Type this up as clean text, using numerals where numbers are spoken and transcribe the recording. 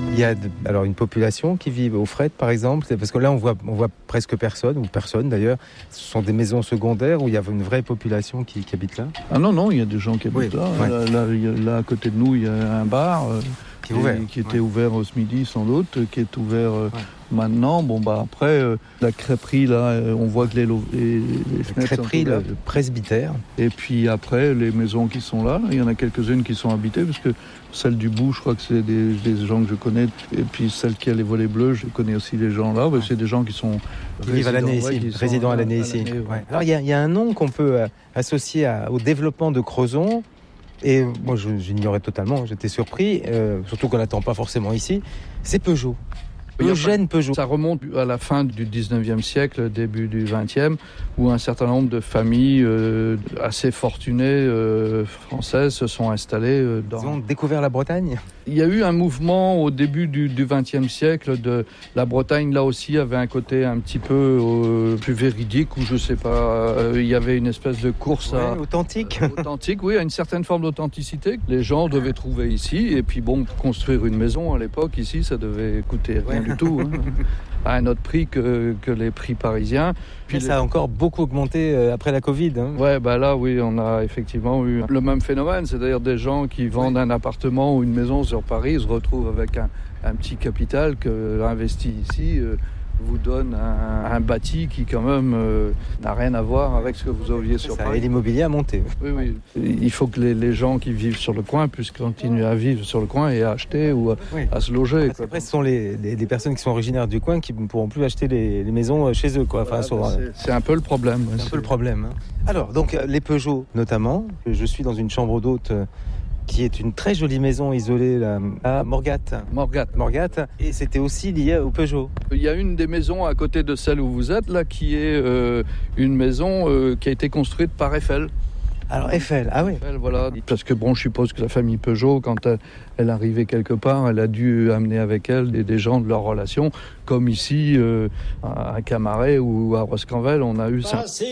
Il y a alors une population qui vit au Fret, par exemple, parce que là on voit presque personne, ou personne d'ailleurs. Ce sont des maisons secondaires où il y a une vraie population qui habite là. Ah non, il y a des gens qui habitent là. Ouais. Là, à côté de nous, il y a un bar qui était ouvert ce midi sans doute, qui est ouvert maintenant. Après, la crêperie, là, on voit que les fenêtres crêperie, sont ouvertes. le presbytère. Et puis après, les maisons qui sont là, il y en a quelques-unes qui sont habitées, parce que celle du bout, je crois que c'est des gens que je connais. Et puis celle qui a les volets bleus, je connais aussi les gens là. C'est des gens qui sont vivent à l'année ici, résidents à l'année ici. Ouais. Alors il y a un nom qu'on peut associer au développement de Crozon. Et moi, j'ignorais totalement, j'étais surpris, surtout qu'on n'attend pas forcément ici. C'est Peugeot. Eugène Peugeot. Ça remonte à la fin du 19e siècle, début du 20e, où un certain nombre de familles assez fortunées françaises se sont installées dans... Ils ont découvert la Bretagne. Il y a eu un mouvement au début du 20e siècle de la Bretagne, là aussi, avait un côté un petit peu plus véridique, ou je sais pas, il y avait une espèce de course authentique. Authentique, oui, à une certaine forme d'authenticité que les gens devaient trouver ici. Et puis construire une maison à l'époque ici, ça devait coûter rien du tout, à un autre prix que les prix parisiens. Puis ça a encore beaucoup augmenté après la Covid. Là, oui, on a effectivement eu le même phénomène, c'est-à-dire des gens qui vendent un appartement ou une maison sur Paris se retrouvent avec un petit capital investi ici vous donne un bâti qui quand même n'a rien à voir avec ce que vous aviez sur Paris. Et l'immobilier a monté. Oui. Il faut que les gens qui vivent sur le coin puissent continuer à vivre sur le coin et à acheter ou à se loger. Après, ce sont les personnes qui sont originaires du coin qui ne pourront plus acheter les maisons chez eux. C'est un peu le problème. C'est un peu le problème. Alors, donc, les Peugeot notamment. Je suis dans une chambre d'hôte qui est une très jolie maison isolée là, à Morgat. Et c'était aussi lié au Peugeot. Il y a une des maisons à côté de celle où vous êtes, là, qui est une maison qui a été construite par Eiffel. Alors Eiffel, ah oui. Eiffel, voilà. Parce que je suppose que la famille Peugeot, quand elle arrivait quelque part, elle a dû amener avec elle des gens de leur relation, comme ici à Camaret ou à Roscanvel, on a eu ça.